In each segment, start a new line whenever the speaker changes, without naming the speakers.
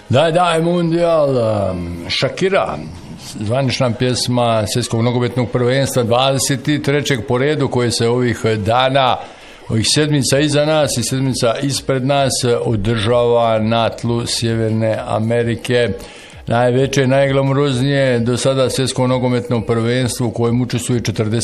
Daj Mundial, Shakira, zvanična pjesma svjetskog nogometnog prvenstva 23. po redu koje se ovih dana, ovih sedmica iza nas i sedmica ispred nas održava na tlu Sjeverne Amerike. Najveće, najglamuroznije do sada svjetsko nogometno prvenstvo u kojem učestvuje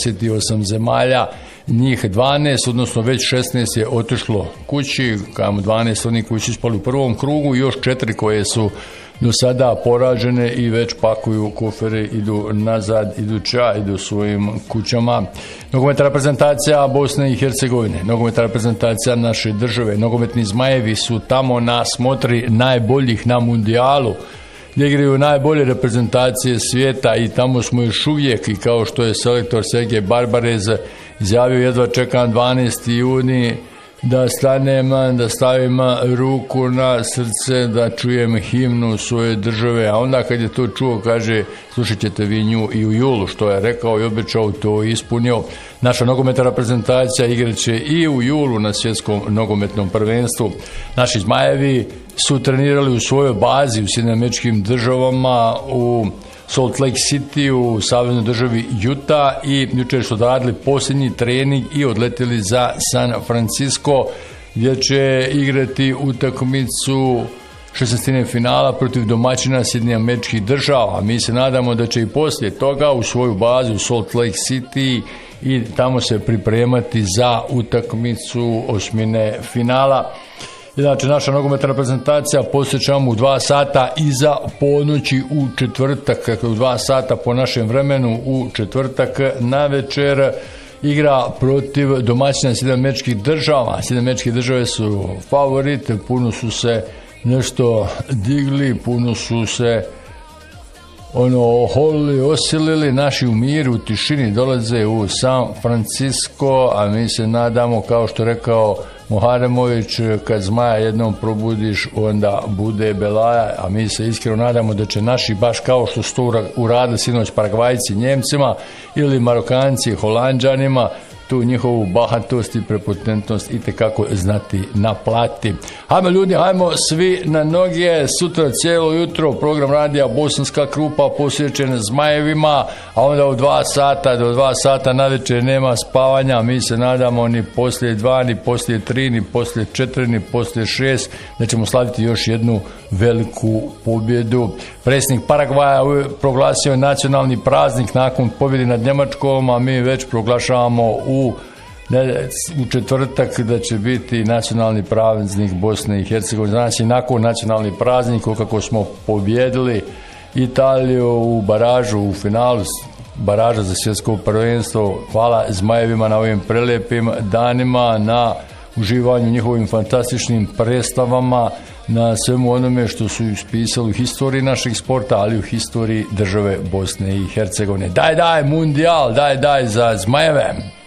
48 zemalja, njih 12, odnosno već 16 je otišlo kući, kamo 12 oni koji su ispali u prvom krugu i još 4 koje su do sada poražene i već pakuju kofere, idu nazad, idu svojim kućama. Nogometna reprezentacija Bosne i Hercegovine, nogometna reprezentacija naše države, nogometni Zmajevi su tamo na smotri najboljih na mundijalu, gdje igraju najbolje reprezentacije svijeta i tamo smo još uvijek, i kao što je selektor Sergej Barbarez izjavio, jedva čekam 12. juni da stanem, da stavim ruku na srce, da čujem himnu svoje države, a onda kad je to čuo, kaže, slušat ćete vi nju i u julu, što je rekao i obećao, to ispunio. Naša nogometna reprezentacija igraće i u julu na svjetskom nogometnom prvenstvu. Naši Zmajevi su trenirali u svojoj bazi u Sjedinjenim Američkim Državama, u Salt Lake City, u saveznoj državi Utah, i jučer su radili posljednji trening i odletili za San Francisco, gdje će igrati utakmicu 16. finala protiv domaćina Sjedinjenih Američkih Država. Mi se nadamo da će i poslije toga u svoju bazu u Salt Lake City i tamo se pripremati za utakmicu osmine finala. Inače, naša nogometna reprezentacija, posjećamo, u 2 sata iza ponoći u četvrtak, u 2 sata po našem vremenu u četvrtak na večer igra protiv domaćina Sjedinjenih Američkih Država. Sjedinjene Američke Države su favorite, puno su se nešto digli, puno su se oholili, osilili, naši u miru, u tišini dolaze u San Francisco, a mi se nadamo, kao što rekao Muharemović, kad zmaja jednom probudiš, onda bude belaja, a mi se iskreno nadamo da će naši, baš kao što su to uradili sinoć Paragvajci Njemcima ili Marokanci Holanđanima, tu njihovu bahatost i prepotentnost itekako znati naplatiti. Hajmo ljudi, hajmo svi na noge, sutra cijelo jutro program radija Bosanska Krupa posvećen Zmajevima, a onda do 2 sata na večer nema spavanja. Mi se nadamo ni poslije 2, ni poslije 3, ni poslije 4, ni poslije 6 da ćemo slaviti još jednu veliku pobjedu. Predsjednik Paragvaja proglasio nacionalni praznik nakon pobjede nad Njemačkom, a mi već proglašavamo u četvrtak da će biti nacionalni praznik Bosne i Hercegovine. Znači, nakon nacionalni praznik, kako smo pobjedili Italiju u baražu, u finalu baraža za svjetsko prvenstvo. Hvala Zmajevima na ovim prelijepim danima, na uživanju njihovim fantastičnim predstavama, na svemu onome što su ispisali u historiji našeg sporta, ali u historiji države Bosne i Hercegovine. Daj Mundial, daj za Zmajeve!